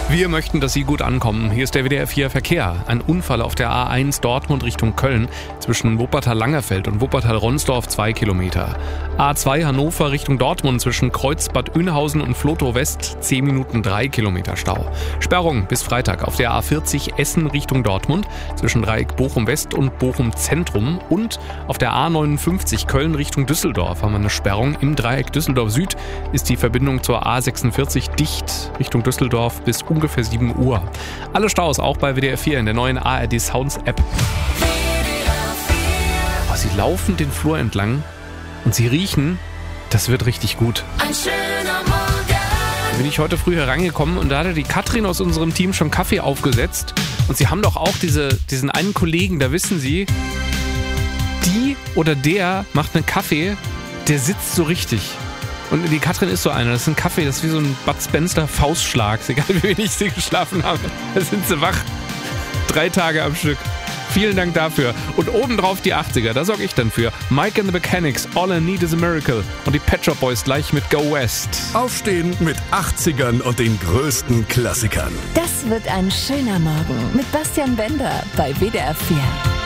Wir möchten, dass Sie gut ankommen. Hier ist der WDR 4 Verkehr. Ein Unfall auf der A1 Dortmund Richtung Köln zwischen Wuppertal-Langerfeld und Wuppertal-Ronsdorf 2 Kilometer. A2 Hannover Richtung Dortmund zwischen Kreuzbad Oeynhausen und Vlotho West 10 Minuten 3 Kilometer Stau. Sperrung bis Freitag auf der A40 Essen Richtung Dortmund zwischen Dreieck Bochum West und Bochum Zentrum und auf der A59 Köln Richtung Düsseldorf haben wir eine Sperrung. Im Dreieck Düsseldorf Süd ist die Verbindung zur A46 dicht Richtung Düsseldorf bis ungefähr 7 Uhr. Alle Staus auch bei WDR 4 in der neuen ARD Sounds App. Oh, Sie laufen den Flur entlang und Sie riechen, das wird richtig gut. Ein schöner Morgen. Da bin ich heute früh herangekommen und da hatte die Katrin aus unserem Team schon Kaffee aufgesetzt. Und Sie haben doch auch diesen einen Kollegen, da wissen Sie, die oder der macht einen Kaffee, der sitzt so richtig. Und die Katrin ist so einer. Das ist ein Kaffee, das ist wie so ein Bud Spencer Faustschlag. Ist egal, wie wenig sie geschlafen haben. Da sind sie wach. 3 Tage am Stück. Vielen Dank dafür. Und obendrauf die 80er, da sorge ich dann für. Mike and the Mechanics, All I Need is a Miracle. Und die Pet Shop Boys gleich mit Go West. Aufstehen mit 80ern und den größten Klassikern. Das wird ein schöner Morgen mit Bastian Bender bei WDR 4.